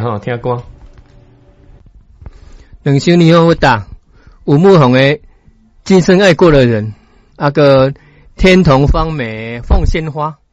吼，听歌。 两首你好大，吴木红的《今生爱过的人》，个天童芳美凤仙花。